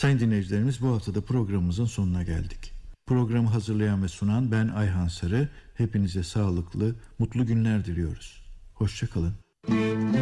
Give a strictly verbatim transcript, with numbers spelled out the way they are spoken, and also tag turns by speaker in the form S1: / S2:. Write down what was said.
S1: Sayın dinleyicilerimiz, bu haftada programımızın sonuna geldik. Programı hazırlayan ve sunan ben Ayhan Sarı. Hepinize sağlıklı, mutlu günler diliyoruz. Hoşça kalın.